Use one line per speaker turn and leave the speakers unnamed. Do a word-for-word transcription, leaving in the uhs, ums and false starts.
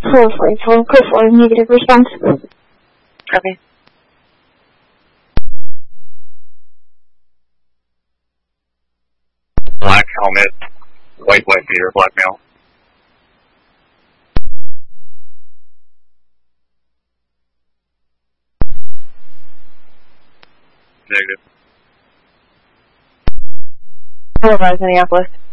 four forty-four, code four, negative response.
Okay.
Black helmet, white white beater, black male. Negative.
Boulevard, Minneapolis.